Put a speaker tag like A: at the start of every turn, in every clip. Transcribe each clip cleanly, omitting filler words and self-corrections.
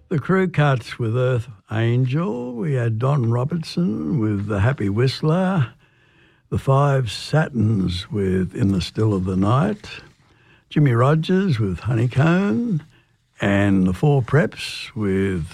A: The Crew Cuts with Earth Angel. We had Don Robertson with The Happy Whistler. The Five Satins with In the Still of the Night. Jimmy Rogers with Honeycomb. And the Four Preps with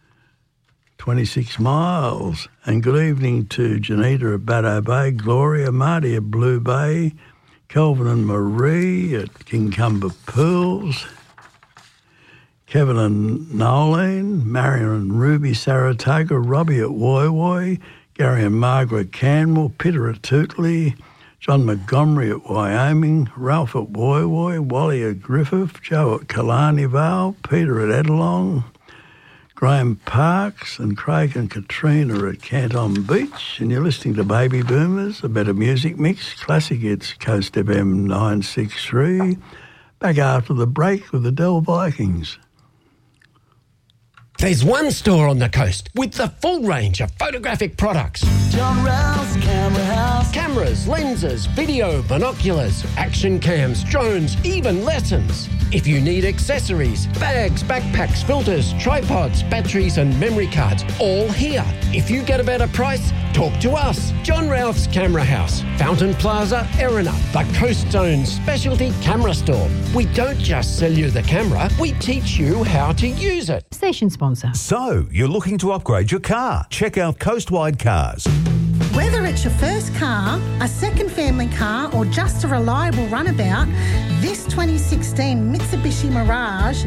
A: 26 Miles. And good evening to Janita at Baddo Bay, Gloria, Marty at Blue Bay, Kelvin and Marie at Kincumber Pools, Kevin and Nolene, Marion and Ruby Saratoga, Robbie at Woy Woy, Gary and Margaret Canmore, Peter at Tootley, John Montgomery at Wyoming, Ralph at Woy Woy, Wally at Griffith, Joe at Killarney Vale, Peter at Edelong, Graham Parks and Craig and Katrina at Canton Beach, and you're listening to Baby Boomers, a better music mix, classic hits, Coast FM 963. Back after the break with the Dell Vikings.
B: There's one store on the coast with the full range of photographic products.
C: John Rouse Camera House.
B: Cameras, lenses, video, binoculars, action cams, drones, even lessons. If you need accessories, bags, backpacks, filters, tripods, batteries and memory cards, all here. If you get a better price, talk to us. John Ralph's Camera House, Fountain Plaza, Erina, the Coast Zone's specialty camera store. We don't just sell you the camera, we teach you how to use it.
D: Station sponsor.
E: So, you're looking to upgrade your car? Check out Coastwide Cars.
F: Whether it's your first car, a second family car or just a reliable runabout, this 2016 Mitsubishi Mirage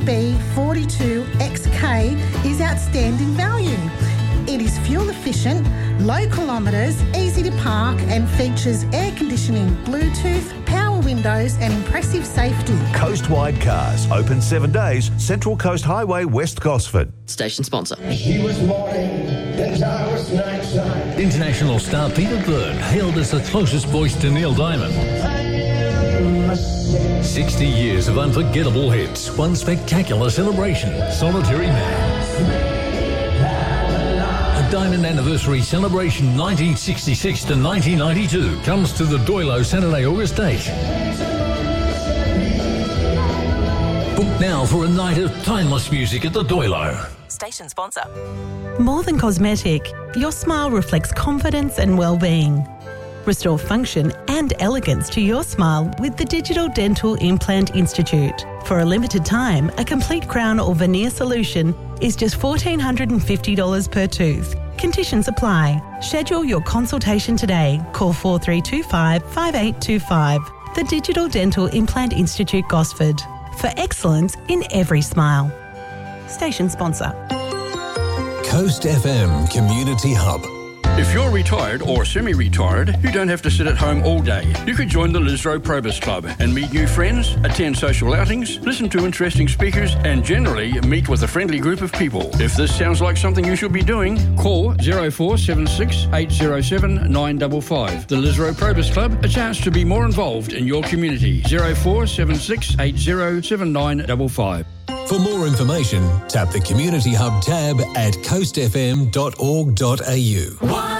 F: DB42XK is outstanding value. It is fuel efficient, low kilometres, easy to park and features air conditioning, Bluetooth, power windows and impressive safety.
E: Coastwide Cars, open 7 days, Central Coast Highway, West Gosford.
G: Station sponsor.
H: He was morning, and I was nighttime.
I: International star Peter Byrne, hailed as the closest voice to Neil Diamond. 60 years of unforgettable hits, one spectacular celebration, Solitary Man. Diamond Anniversary Celebration 1966 to 1992 comes to the Doilo Saturday, August 8. Book now for a night of timeless music at the Doilo.
J: Station sponsor.
K: More than cosmetic, your smile reflects confidence and well-being. Restore function and elegance to your smile with the Digital Dental Implant Institute. For a limited time, a complete crown or veneer solution is just $1,450 per tooth. Conditions apply. Schedule your consultation today. Call 4325 5825. The Digital Dental Implant Institute, Gosford. For excellence in every smile. Station sponsor.
L: Coast FM Community Hub.
M: If you're retired or semi-retired, you don't have to sit at home all day. You could join the Lisro Probus Club and meet new friends, attend social outings, listen to interesting speakers, and generally meet with a friendly group of people. If this sounds like something you should be doing, call 0476 807 955. The Lisro Probus Club, a chance to be more involved in your community. 0476 807 955.
L: For more information, tap the Community Hub tab at coastfm.org.au.